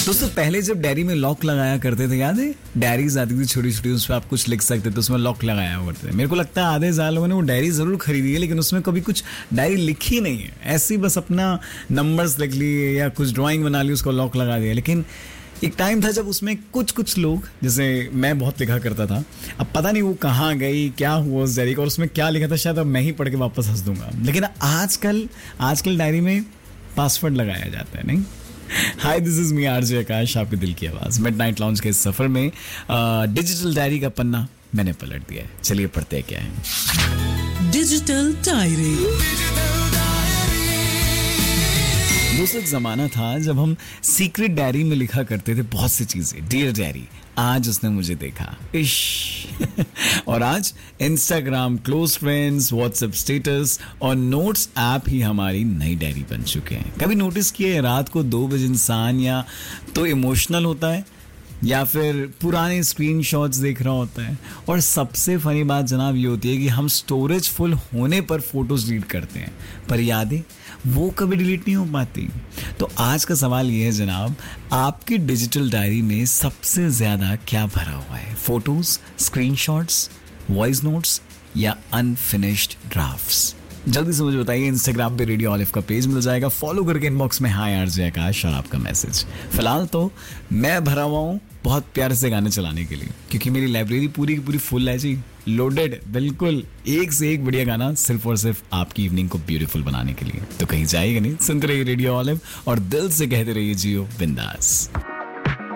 दोस्तों पहले जब डायरी में लॉक लगाया करते थे, याद है? डायरीज आती थी छोटी छोटी, उस पर आप कुछ लिख सकते थे, उसमें लॉक लगाया करते थे। मेरे को लगता है आधे साल लोगों ने वो डायरी जरूर खरीदी है, लेकिन उसमें कभी कुछ डायरी लिखी नहीं है। ऐसी बस अपना नंबर्स लिख लिए या कुछ ड्राइंग बना ली, उसको लॉक लगा दिया। लेकिन एक टाइम था जब उसमें कुछ लोग, जैसे मैं बहुत लिखा करता था, अब पता नहीं वो कहाँ गई, क्या हुआ उस डायरी का और उसमें क्या लिखा था, शायद अब मैं ही पढ़ के वापस हंस दूंगा। लेकिन आजकल डायरी में पासवर्ड लगाया जाता है, नहीं? हाय, दिस इज मी आरजे आकाश, आपके दिल की आवाज मिडनाइट लाउंज के इस सफर में डिजिटल डायरी का पन्ना मैंने पलट दिया है। चलिए पढ़ते हैं क्या है। Digital diary. दोस्तों एक जमाना था जब हम सीक्रेट डायरी में लिखा करते थे बहुत सी चीजें। डियर डायरी, आज उसने मुझे देखा, इश। और आज Instagram, close friends, WhatsApp status और नोट्स ऐप ही हमारी नई डायरी बन चुके हैं। कभी नोटिस किए रात को 2 बजे इंसान या तो इमोशनल होता है या फिर पुराने स्क्रीनशॉट्स देख रहा होता है। और सबसे फनी बात जनाब ये होती है कि हम स्टोरेज फुल होने पर फोटोज डिलीट करते हैं, पर यादें वो कभी डिलीट नहीं हो पाती। तो आज का सवाल ये है जनाब, आपकी डिजिटल डायरी में सबसे ज्यादा क्या भरा हुआ है? फोटोज, स्क्रीनशॉट्स, वॉइस नोट्स या अनफिनिश्ड ड्राफ्ट्स? जल्दी से मुझे बताइए। इंस्टाग्राम पे रेडियो ऑलिव का पेज मिल जाएगा, फॉलो करके इनबॉक्स में हाय आरजे आकाश और आपका मैसेज। फिलहाल तो मैं भरा हुआ हूँ बहुत प्यारे से गाने चलाने के लिए, क्योंकि मेरी लाइब्रेरी पूरी की पूरी फुल है जी, लोडेड, बिल्कुल एक से एक बढ़िया गाना सिर्फ और सिर्फ आपकी इवनिंग को ब्यूटीफुल बनाने के लिए। तो कहीं जाइएगा नहीं, सुनते रहिए रेडियो ऑलिव और दिल से कहते रहिए जियो बिंदास।